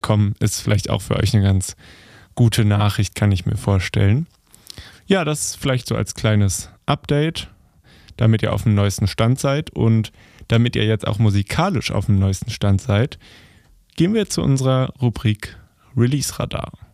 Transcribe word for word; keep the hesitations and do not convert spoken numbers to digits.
rausgekommen. Ist vielleicht auch für euch eine ganz gute Nachricht, kann ich mir vorstellen. Ja, das vielleicht so als kleines Update, damit ihr auf dem neuesten Stand seid und damit ihr jetzt auch musikalisch auf dem neuesten Stand seid, gehen wir zu unserer Rubrik Release Radar.